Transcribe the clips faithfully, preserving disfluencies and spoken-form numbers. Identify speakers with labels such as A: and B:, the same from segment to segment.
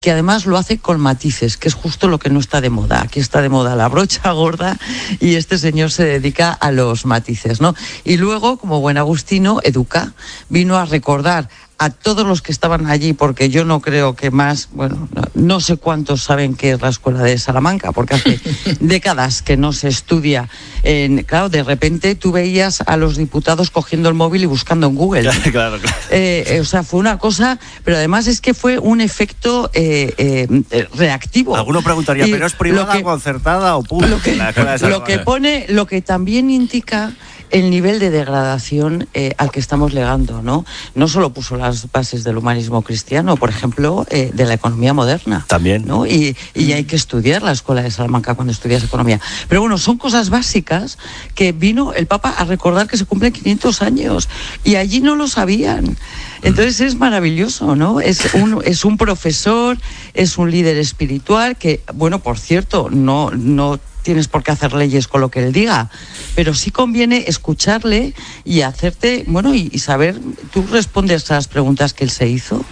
A: que además lo hace con matices, que es justo lo que no está de moda. Aquí está de moda la brocha gorda y este señor se dedica a los matices, ¿no? Y luego, como buen agustino, educa, vino a recordar a todos los que estaban allí, porque yo no creo que más, bueno, no, no sé cuántos saben qué es la escuela de Salamanca, porque hace décadas que no se estudia. En, claro, de repente tú veías a los diputados cogiendo el móvil y buscando en Google.
B: Claro, claro.
A: Eh, eh, o sea, fue una cosa, pero además es que fue un efecto eh, eh, reactivo.
B: Alguno preguntaría,
A: y
B: ¿pero es privada,
A: que,
B: concertada o pública?
A: Lo que,
B: la escuela de
A: lo que pone, lo que también indica el nivel de degradación eh, al que estamos llegando, ¿no? No solo puso las bases del humanismo cristiano, por ejemplo, eh, de la economía moderna.
B: También.
A: ¿No? Y, y hay que estudiar la escuela de Salamanca cuando estudias economía. Pero bueno, son cosas básicas que vino el Papa a recordar que se cumplen quinientos años y allí no lo sabían. Entonces es maravilloso, ¿no? Es un, es un profesor, es un líder espiritual que, bueno, por cierto, no, no tienes por qué hacer leyes con lo que él diga, pero sí conviene escucharle y hacerte, bueno, y, y saber, tú respondes a las preguntas que él se hizo.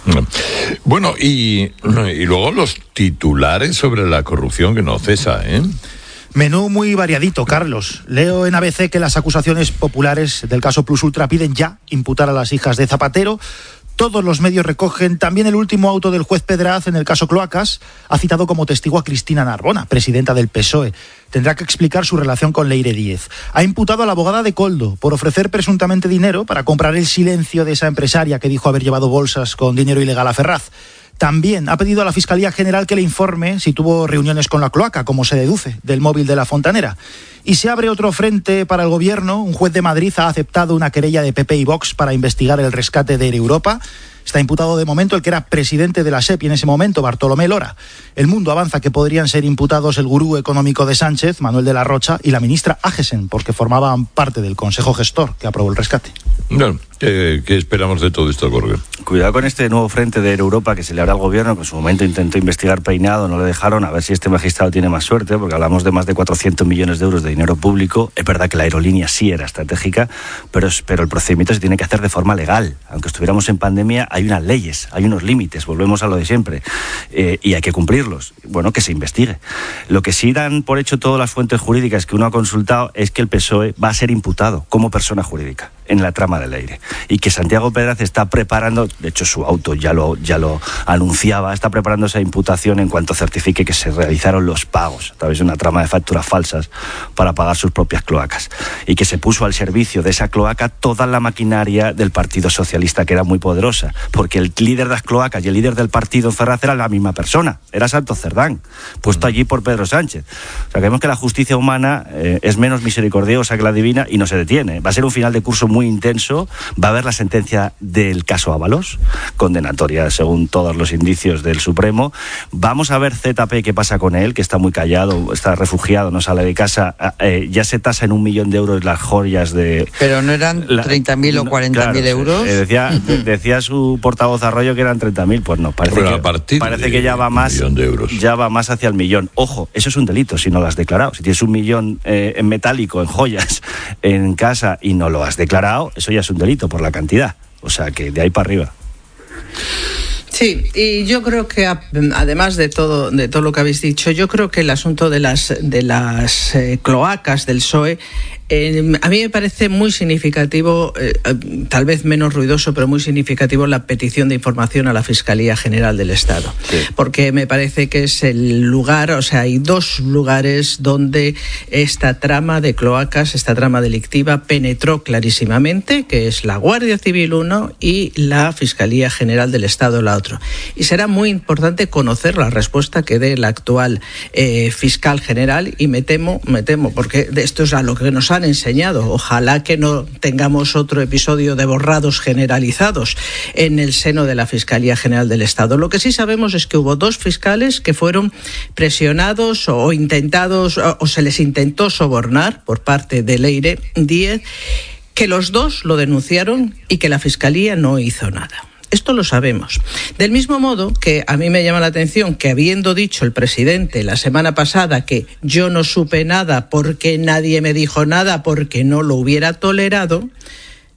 C: Bueno, y, y luego los titulares sobre la corrupción que no cesa, ¿eh?
D: Menú muy variadito, Carlos. Leo en A B C que las acusaciones populares del caso Plus Ultra piden ya imputar a las hijas de Zapatero. Todos los medios recogen también el último auto del juez Pedraz en el caso Cloacas. Ha citado como testigo a Cristina Narbona, presidenta del P S O E. Tendrá que explicar su relación con Leire Díez. Ha imputado a la abogada de Koldo por ofrecer presuntamente dinero para comprar el silencio de esa empresaria que dijo haber llevado bolsas con dinero ilegal a Ferraz. También ha pedido a la Fiscalía General que le informe si tuvo reuniones con la cloaca, como se deduce del móvil de la fontanera. Y se abre otro frente para el gobierno. Un juez de Madrid ha aceptado una querella de P P y Vox para investigar el rescate de Air Europa. Está imputado de momento el que era presidente de la S E P en ese momento, Bartolomé Lora. El Mundo avanza que podrían ser imputados el gurú económico de Sánchez, Manuel de la Rocha, y la ministra Agesen, porque formaban parte del consejo gestor que aprobó el rescate.
C: Bueno, ¿qué, qué esperamos de todo esto, Jorge?
B: Cuidado con este nuevo frente de Air Europa que se le abre al gobierno, que en su momento intentó investigar Peinado, no le dejaron, a ver si este magistrado tiene más suerte, porque hablamos de más de cuatrocientos millones de euros de dinero público. Es verdad que la aerolínea sí era estratégica, pero, pero el procedimiento se tiene que hacer de forma legal. Aunque estuviéramos en pandemia, hay unas leyes, hay unos límites, volvemos a lo de siempre, eh, y hay que cumplirlos. Bueno, que se investigue. Lo que sí dan por hecho todas las fuentes jurídicas que uno ha consultado es que el P S O E va a ser imputado como persona jurídica en la trama del Aire, y que Santiago Pedraz está preparando, de hecho su auto ya lo, ya lo anunciaba, está preparando esa imputación en cuanto certifique que se realizaron los pagos a través de una trama de facturas falsas para pagar sus propias cloacas, y que se puso al servicio de esa cloaca toda la maquinaria del Partido Socialista, que era muy poderosa, porque el líder de las cloacas y el líder del partido en Ferraz era la misma persona, era Santos Cerdán, puesto allí por Pedro Sánchez. O sea, creemos que la justicia humana eh, es menos misericordiosa que la divina y no se detiene. Va a ser un final de curso muy intenso. Va a haber la sentencia del caso Ábalos, condenatoria según todos los indicios del Supremo. Vamos a ver Z P qué pasa con él, que está muy callado, está refugiado, no sale de casa. Eh, ya se tasa en un millón de euros las joyas de...
A: Pero no eran treinta mil o cuarenta mil
B: claro,
A: euros.
B: Eh, decía, decía su portavoz Arroyo que eran treinta mil, pues no, parece,
C: Pero
B: que, parece que ya va más
C: de euros.
B: ya va más hacia el millón. Ojo, eso es un delito si no lo has declarado. Si tienes un millón eh, en metálico, en joyas, en casa y no lo has declarado, eso ya es un delito por la cantidad. O sea que de ahí para arriba.
E: Sí, y yo creo que además de todo de todo lo que habéis dicho, yo creo que el asunto de las de las eh, cloacas del P S O E Eh, a mí me parece muy significativo, eh, tal vez menos ruidoso, pero muy significativo la petición de información a la Fiscalía General del Estado. Sí. Porque me parece que es el lugar, o sea, hay dos lugares donde esta trama de cloacas, esta trama delictiva penetró clarísimamente, que es la Guardia Civil uno y la Fiscalía General del Estado la otra. Y será muy importante conocer la respuesta que dé el actual eh, fiscal general, y me temo, me temo, porque esto es a lo que nos han enseñado. Ojalá que no tengamos otro episodio de borrados generalizados en el seno de la Fiscalía General del Estado. Lo que sí sabemos es que hubo dos fiscales que fueron presionados o intentados o, o se les intentó sobornar por parte de Leire Díez, que los dos lo denunciaron y que la Fiscalía no hizo nada. Esto lo sabemos. Del mismo modo que a mí me llama la atención que, habiendo dicho el presidente la semana pasada que yo no supe nada porque nadie me dijo nada porque no lo hubiera tolerado,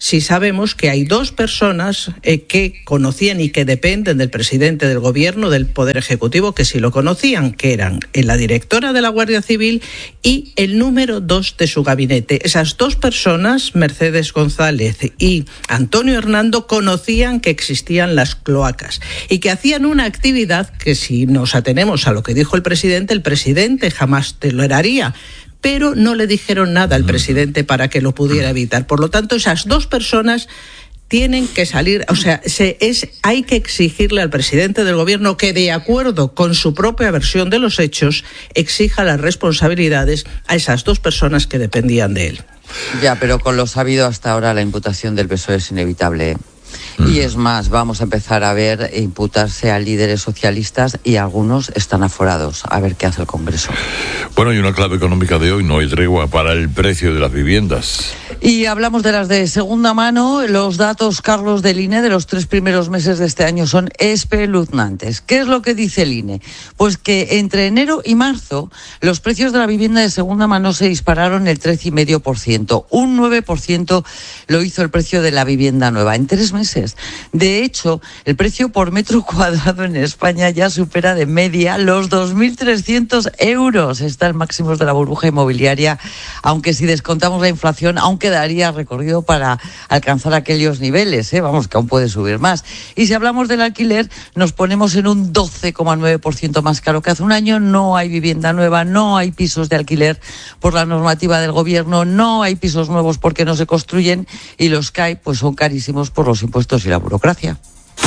E: si sabemos que hay dos personas eh, que conocían y que dependen del presidente del gobierno, del Poder Ejecutivo, que sí lo conocían, que eran la directora de la Guardia Civil y el número dos de su gabinete. Esas dos personas, Mercedes González y Antonio Hernando, conocían que existían las cloacas y que hacían una actividad que, si nos atenemos a lo que dijo el presidente, el presidente jamás toleraría, pero no le dijeron nada al presidente para que lo pudiera evitar. Por lo tanto, esas dos personas tienen que salir, o sea, se, es, hay que exigirle al presidente del gobierno que, de acuerdo con su propia versión de los hechos, exija las responsabilidades a esas dos personas que dependían de él.
A: Ya, pero con lo sabido hasta ahora, la imputación del P S O E es inevitable, ¿eh? Y es más, vamos a empezar a ver imputarse a líderes socialistas y algunos están aforados. A ver qué hace el Congreso.
C: Bueno, y una clave económica de hoy: no hay tregua para el precio de las viviendas.
A: Y hablamos de las de segunda mano. Los datos, Carlos, del I N E de los tres primeros meses de este año son espeluznantes. ¿Qué es lo que dice el I N E? Pues que entre enero y marzo los precios de la vivienda de segunda mano se dispararon el trece coma cinco por ciento. Un nueve por ciento lo hizo el precio de la vivienda nueva en tres meses. De hecho, el precio por metro cuadrado en España ya supera de media los dos mil trescientos euros. Está en máximos de la burbuja inmobiliaria, aunque si descontamos la inflación, aún quedaría recorrido para alcanzar aquellos niveles, ¿eh? Vamos, que aún puede subir más. Y si hablamos del alquiler, nos ponemos en un doce coma nueve por ciento más caro que hace un año. No hay vivienda nueva, no hay pisos de alquiler por la normativa del gobierno, no hay pisos nuevos porque no se construyen, y los que hay pues son carísimos por los impuestos y la burocracia.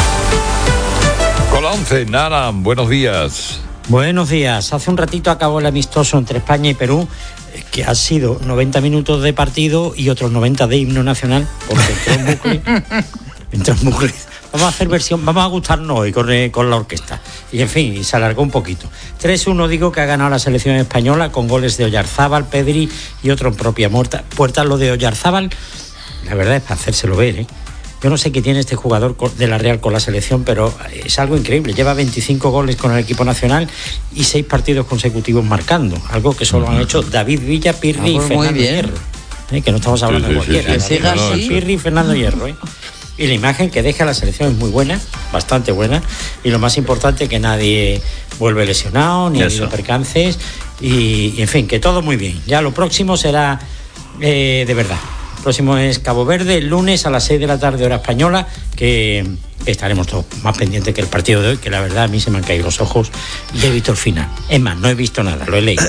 C: Con la once, Nara, buenos días.
F: Buenos días. Hace un ratito acabó el amistoso entre España y Perú, que ha sido noventa minutos de partido y otros noventa de himno nacional, porque entró en bucle. entró en bucle. Vamos a hacer versión, vamos a gustarnos hoy con, con la orquesta. Y en fin, y se alargó un poquito. tres uno digo que ha ganado la selección española con goles de Oyarzábal, Pedri y otro en propia puerta. Lo de Oyarzábal, la verdad es para hacérselo ver, ¿eh? Yo no sé qué tiene este jugador de la Real con la selección, pero es algo increíble. Lleva veinticinco goles con el equipo nacional y seis partidos consecutivos marcando. Algo que solo han hecho David Villa, Pirri ah, pues y Fernando Hierro. ¿Eh? Que no estamos hablando sí, sí, de cualquiera. Sí, sí, sí. ¿no? Así. Pirri y Fernando Hierro. ¿eh? Y la imagen que deja la selección es muy buena, bastante buena. Y lo más importante, que nadie vuelve lesionado, ni ha habido percances. Y, y en fin, que todo muy bien. Ya lo próximo será eh, de verdad. El próximo es Cabo Verde, el lunes a las seis de la tarde, hora española, que estaremos todos más pendientes que el partido de hoy, que la verdad a mí se me han caído los ojos y he visto el final. Es más, no he visto nada, lo he leído.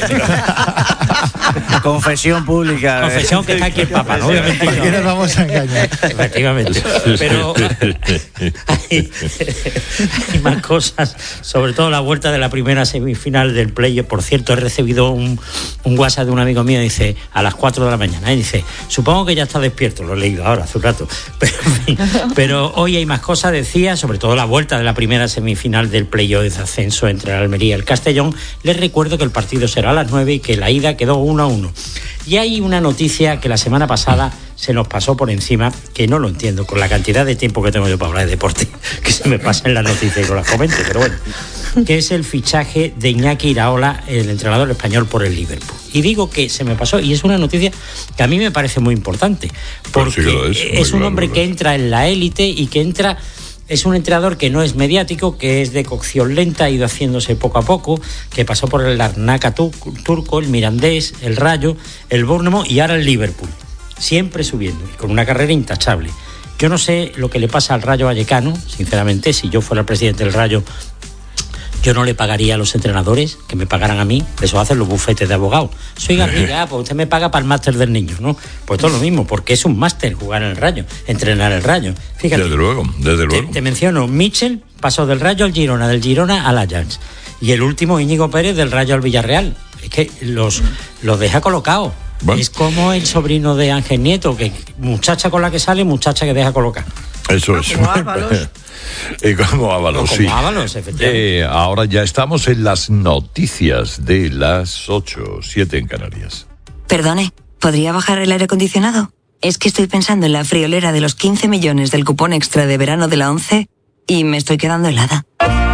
B: Confesión pública.
F: Confesión que está aquí el Papa, ¿no? Obviamente.
D: ¿Por qué nos vamos a engañar?
F: Efectivamente. Pero hay, hay más cosas, sobre todo la vuelta de la primera semifinal del play. Por cierto, he recibido un, un WhatsApp de un amigo mío, dice, a las cuatro de la mañana, y dice, supongo que ya está despierto, lo he leído ahora, hace un rato. Pero, en fin, pero hoy hay más cosas, decía, sobre todo la vuelta de la primera semifinal del playoff de ascenso entre el Almería y el Castellón. Les recuerdo que el partido será a las nueve y que la ida quedó uno a uno. Y hay una noticia que la semana pasada se nos pasó por encima, que no lo entiendo, con la cantidad de tiempo que tengo yo para hablar de deporte, que se me pasa en la noticia y no las comento, pero bueno, que es el fichaje de Iñaki Iraola, el entrenador español, por el Liverpool. Y digo que se me pasó, y es una noticia que a mí me parece muy importante, porque pues sí, es, es un claro, hombre claro. que entra en la élite y que entra... Es un entrenador que no es mediático, que es de cocción lenta, ha ido haciéndose poco a poco, que pasó por el Larnaca turco, el Mirandés, el Rayo, el Bournemouth y ahora el Liverpool. Siempre subiendo y con una carrera intachable. Yo no sé lo que le pasa al Rayo Vallecano, sinceramente. Si yo fuera el presidente del Rayo, yo no le pagaría a los entrenadores que me pagaran a mí. Eso hacen los bufetes de abogados. Soy Garriga, pues usted me paga para el máster del niño, ¿no? Pues todo lo mismo, porque es un máster jugar en el Rayo, entrenar el Rayo. Fíjate,
C: desde luego, desde luego.
F: Te, te menciono, Mitchell pasó del Rayo al Girona, del Girona al Ajax. Y el último, Íñigo Pérez, del Rayo al Villarreal. Es que los, los deja colocados. Bueno. Es como el sobrino de Ángel Nieto, que muchacha con la que sale, muchacha que deja colocar.
C: Eso es.
E: Como Ábalos.
C: Y como Ábalos,
F: no, como
C: sí.
F: Ábalos, efectivamente.
C: Eh, ahora ya estamos en las noticias de las ocho, siete en Canarias.
G: Perdone, ¿podría bajar el aire acondicionado? Es que estoy pensando en la friolera de los quince millones del cupón extra de verano de la ONCE y me estoy quedando helada.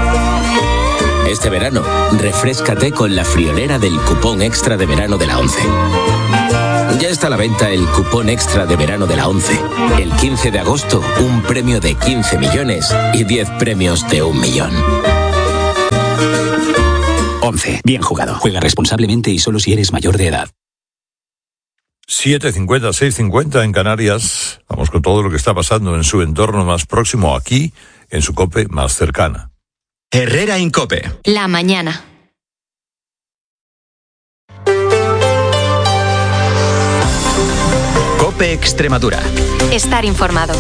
H: Este verano, refréscate con la friolera del cupón extra de verano de la ONCE. Ya está a la venta el cupón extra de verano de la ONCE. El quince de agosto, un premio de quince millones y diez premios de un millón.
I: ONCE. Bien jugado. Juega responsablemente y solo si eres mayor de edad.
C: siete cincuenta, seis cincuenta en Canarias. Vamos con todo lo que está pasando en su entorno más próximo, aquí, en su COPE más cercana.
J: Herrera en COPE.
K: La mañana.
J: COPE Extremadura.
K: Estar informado.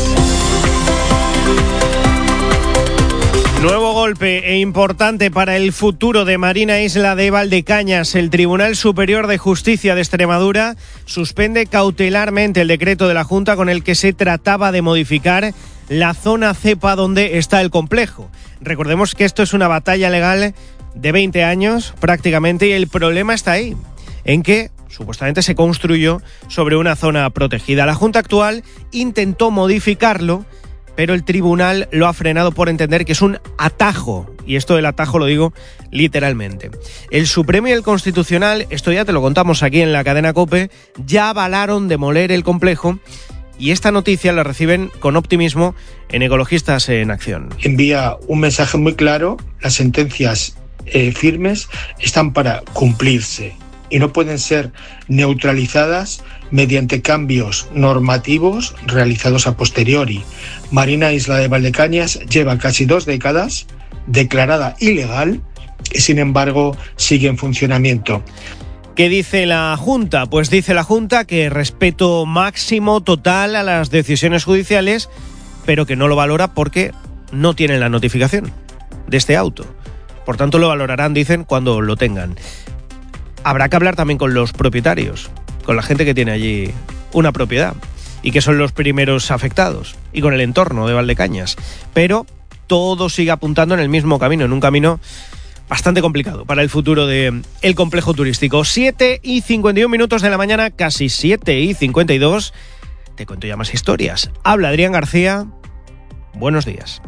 L: Nuevo golpe e importante para el futuro de Marina Isla de Valdecañas. El Tribunal Superior de Justicia de Extremadura suspende cautelarmente el decreto de la Junta con el que se trataba de modificar la zona cepa donde está el complejo. Recordemos que esto es una batalla legal de veinte años prácticamente y el problema está ahí, en que supuestamente se construyó sobre una zona protegida. La Junta actual intentó modificarlo, pero el tribunal lo ha frenado por entender que es un atajo, y esto del atajo lo digo literalmente. El Supremo y el Constitucional, esto ya te lo contamos aquí en la cadena COPE, ya avalaron demoler el complejo, y esta noticia la reciben con optimismo en Ecologistas en Acción.
M: Envía un mensaje muy claro: las sentencias eh, firmes están para cumplirse y no pueden ser neutralizadas mediante cambios normativos realizados a posteriori. Marina Isla de Valdecañas lleva casi dos décadas declarada ilegal y sin embargo sigue en funcionamiento.
L: ¿Qué dice la Junta? Pues dice la Junta que respeto máximo total a las decisiones judiciales, pero que no lo valora porque no tienen la notificación de este auto. Por tanto, lo valorarán, dicen, cuando lo tengan. Habrá que hablar también con los propietarios, con la gente que tiene allí una propiedad y que son los primeros afectados, y con el entorno de Valdecañas. Pero todo sigue apuntando en el mismo camino, en un camino bastante complicado para el futuro del complejo turístico. siete y cincuenta y un minutos de la mañana, casi siete y cincuenta y dos. Te cuento ya más historias. Habla Adrián García. Buenos días.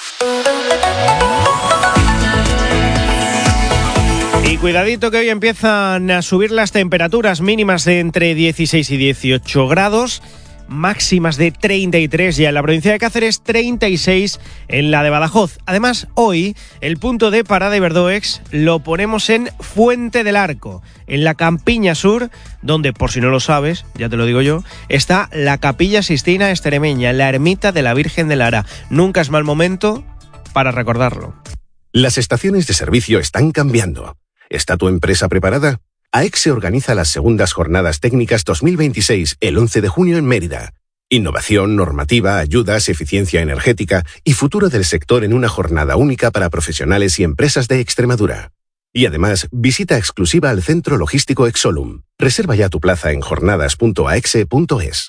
L: Y cuidadito que hoy empiezan a subir las temperaturas mínimas de entre dieciséis y dieciocho grados, máximas de treinta y tres ya en la provincia de Cáceres, treinta y seis en la de Badajoz. Además, hoy el punto de parada Iberdoex lo ponemos en Fuente del Arco, en la Campiña Sur, donde, por si no lo sabes, ya te lo digo yo, está la Capilla Sistina Extremeña, la ermita de la Virgen de Lara. Nunca es mal momento para recordarlo.
N: Las estaciones de servicio están cambiando. ¿Está tu empresa preparada? AEXE organiza las segundas Jornadas Técnicas dos mil veintiséis el once de junio en Mérida. Innovación, normativa, ayudas, eficiencia energética y futuro del sector en una jornada única para profesionales y empresas de Extremadura. Y además, visita exclusiva al Centro Logístico Exolum. Reserva ya tu plaza en jornadas punto aexe punto es.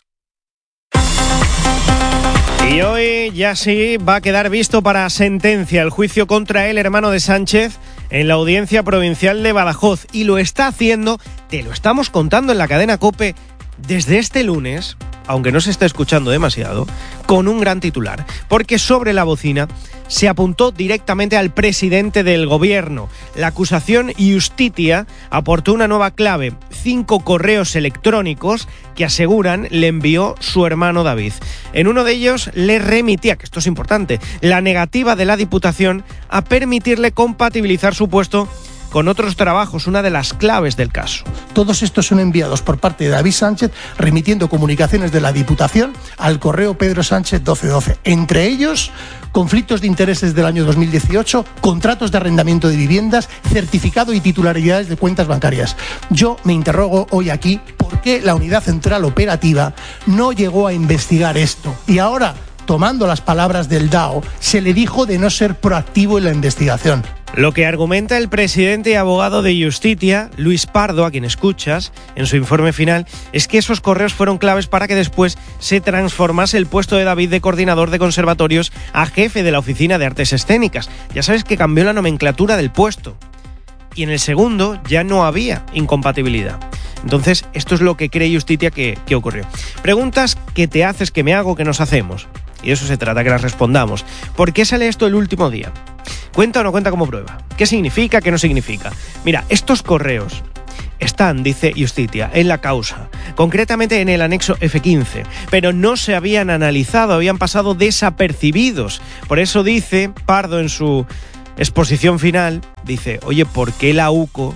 L: Y hoy ya sí va a quedar visto para sentencia el juicio contra el hermano de Sánchez en la Audiencia Provincial de Badajoz. Y lo está haciendo, te lo estamos contando en la cadena COPE desde este lunes, aunque no se está escuchando demasiado, con un gran titular. Porque sobre la bocina se apuntó directamente al presidente del gobierno. La acusación Justitia aportó una nueva clave, cinco correos electrónicos que aseguran le envió su hermano David. En uno de ellos le remitía, que esto es importante, la negativa de la Diputación a permitirle compatibilizar su puesto con otros trabajos, una de las claves del caso.
O: Todos estos son enviados por parte de David Sánchez, remitiendo comunicaciones de la Diputación al correo Pedro Sánchez doce doce. Entre ellos, conflictos de intereses del año dos mil dieciocho, contratos de arrendamiento de viviendas, certificado y titularidades de cuentas bancarias. Yo me interrogo hoy aquí por qué la Unidad Central Operativa no llegó a investigar esto. Y ahora, tomando las palabras del D A O, se le dijo de no ser proactivo en la investigación.
L: Lo que argumenta el presidente y abogado de Justitia, Luis Pardo, a quien escuchas, en su informe final, es que esos correos fueron claves para que después se transformase el puesto de David de coordinador de conservatorios a jefe de la Oficina de Artes Escénicas. Ya sabes que cambió la nomenclatura del puesto. Y en el segundo ya no había incompatibilidad. Entonces, esto es lo que cree Justitia que, que ocurrió. Preguntas que te haces, que me hago, que nos hacemos. Y de eso se trata, que las respondamos. ¿Por qué sale esto el último día? ¿Cuenta o no cuenta como prueba? ¿Qué significa, qué no significa? Mira, estos correos están, dice Justitia, en la causa, concretamente en el anexo F quince, pero no se habían analizado, habían pasado desapercibidos. Por eso dice Pardo en su exposición final, dice, oye, ¿por qué la U C O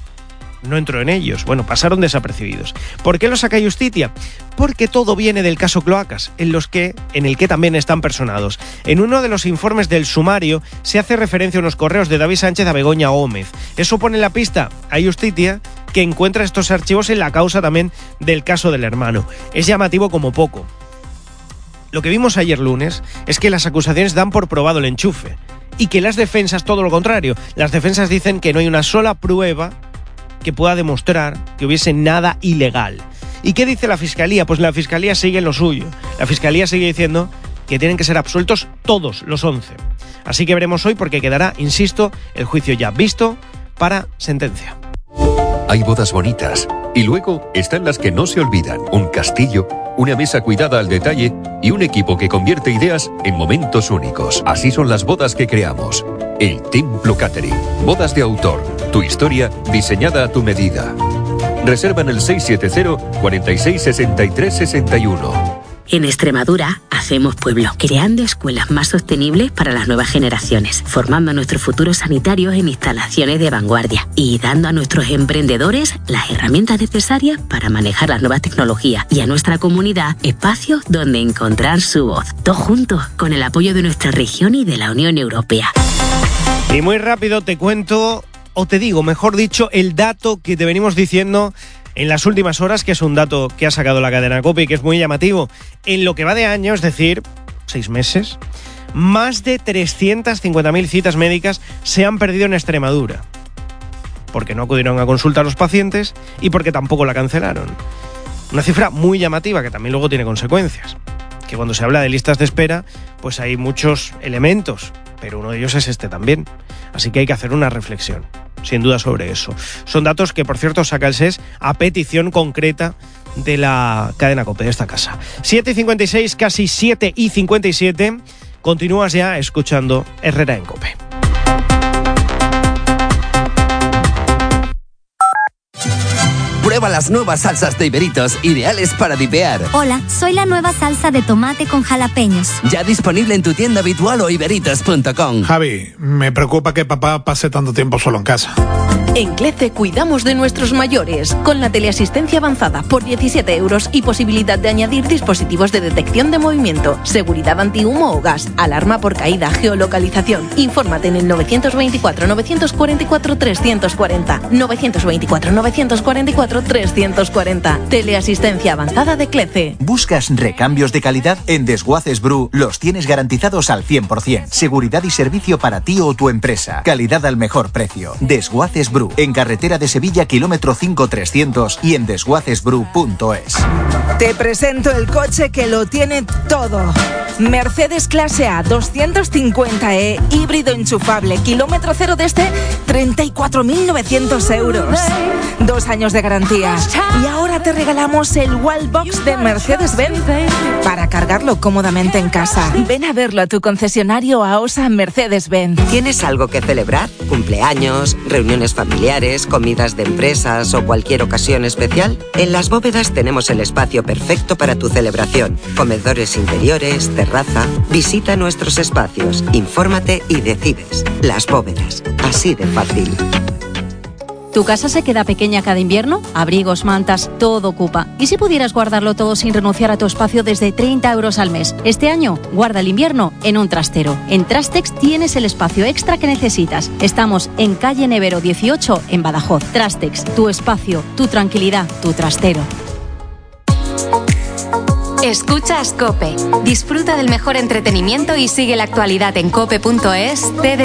L: no entró en ellos? Bueno, pasaron desapercibidos. ¿Por qué lo saca Justitia? Porque todo viene del caso Cloacas, en, los que, en el que también están personados. En uno de los informes del sumario se hace referencia a unos correos de David Sánchez a Begoña Gómez. Eso pone la pista a Justitia, que encuentra estos archivos en la causa también del caso del hermano. Es llamativo como poco. Lo que vimos ayer lunes es que las acusaciones dan por probado el enchufe y que las defensas todo lo contrario. Las defensas dicen que no hay una sola prueba que pueda demostrar que hubiese nada ilegal. ¿Y qué dice la Fiscalía? Pues la Fiscalía sigue en lo suyo. La Fiscalía sigue diciendo que tienen que ser absueltos todos los once. Así que veremos hoy, porque quedará, insisto, el juicio ya visto para sentencia.
P: Hay bodas bonitas y luego están las que no se olvidan. Un castillo, una mesa cuidada al detalle y un equipo que convierte ideas en momentos únicos. Así son las bodas que creamos. El Templo Catering. Bodas de autor. Tu historia diseñada a tu medida. Reserva en el seis siete cero, cuarenta y seis, sesenta y tres, sesenta y uno.
Q: En Extremadura hacemos pueblo, creando escuelas más sostenibles para las nuevas generaciones, formando a nuestros futuros sanitarios en instalaciones de vanguardia y dando a nuestros emprendedores las herramientas necesarias para manejar las nuevas tecnologías y a nuestra comunidad espacios donde encontrar su voz. Todos juntos, con el apoyo de nuestra región y de la Unión Europea.
L: Y muy rápido te cuento, o te digo, mejor dicho, el dato que te venimos diciendo en las últimas horas, que es un dato que ha sacado la cadena COPE y que es muy llamativo. En lo que va de año, es decir, seis meses, más de trescientas cincuenta mil citas médicas se han perdido en Extremadura, porque no acudieron a consulta a los pacientes y porque tampoco la cancelaron. Una cifra muy llamativa que también luego tiene consecuencias, que cuando se habla de listas de espera, pues hay muchos elementos, pero uno de ellos es este también. Así que hay que hacer una reflexión, sin duda, sobre eso. Son datos que, por cierto, saca el S E S a petición concreta de la cadena COPE de esta casa. siete y cincuenta y seis, casi siete y cincuenta y siete. Continúas ya escuchando Herrera en COPE.
R: Prueba las nuevas salsas de Iberitos, ideales para dipear.
S: Hola, soy la nueva salsa de tomate con jalapeños.
R: Ya disponible en tu tienda habitual o iberitos punto com.
T: Javi, me preocupa que papá pase tanto tiempo solo en casa.
U: En CLECE cuidamos de nuestros mayores, con la teleasistencia avanzada por diecisiete euros y posibilidad de añadir dispositivos de detección de movimiento, seguridad antihumo o gas, alarma por caída, geolocalización. Infórmate en el novecientos veinticuatro, novecientos cuarenta y cuatro, trescientos cuarenta. novecientos veinticuatro, novecientos cuarenta y cuatro, trescientos cuarenta. Teleasistencia avanzada de CLECE.
V: ¿Buscas recambios de calidad? En Desguaces Bru los tienes garantizados al cien por ciento. Seguridad y servicio para ti o tu empresa. Calidad al mejor precio. Desguaces Bru, en carretera de Sevilla, kilómetro cinco trescientos y en desguaces bru punto es.
W: Te presento el coche que lo tiene todo. Mercedes Clase A doscientos cincuenta E, híbrido enchufable, kilómetro cero desde treinta y cuatro mil novecientos euros. Dos años de garantía. Y ahora te regalamos el Wallbox de Mercedes-Benz para cargarlo cómodamente en casa. Ven a verlo a tu concesionario A O S A Mercedes-Benz.
X: ¿Tienes algo que celebrar? ¿Cumpleaños, reuniones familiares, comidas de empresas o cualquier ocasión especial? En Las Bóvedas tenemos el espacio perfecto para tu celebración. Comedores interiores, terraza. Visita nuestros espacios, infórmate y decides. Las Bóvedas, así de fácil.
Y: ¿Tu casa se queda pequeña cada invierno? Abrigos, mantas, todo ocupa. ¿Y si pudieras guardarlo todo sin renunciar a tu espacio desde treinta euros al mes? Este año, guarda el invierno en un trastero. En Trastex tienes el espacio extra que necesitas. Estamos en calle Nevero dieciocho, en Badajoz. Trastex, tu espacio, tu tranquilidad, tu trastero.
K: Escuchas COPE. Disfruta del mejor entretenimiento y sigue la actualidad en cope punto es.